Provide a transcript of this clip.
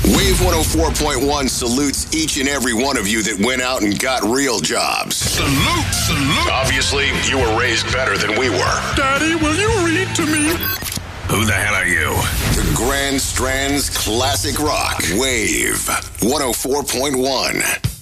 Wave 104.1 salutes each and every one of you that went out and got real jobs. Salute, salute. Obviously, you were raised better than we were. Daddy, will you read to me? Who the hell are you? The Grand Strands Classic Rock. Wave 104.1.